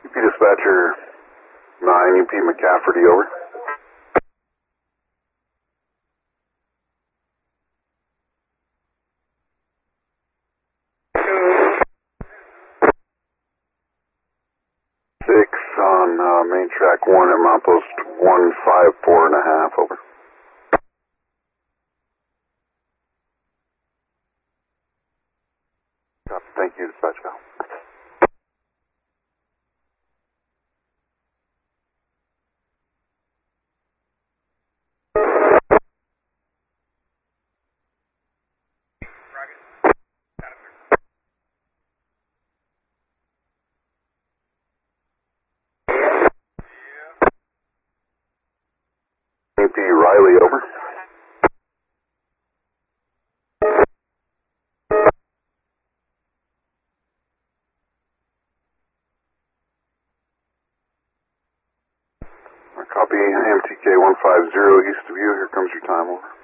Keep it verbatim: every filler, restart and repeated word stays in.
U P Dispatcher nine, U P McCafferty, over. six on uh, main track one at mile post one five four and a half, over. Thank you, dispatch Val. U P Riley, over. Copy, M T K one five zero east of you. Here comes your time, over.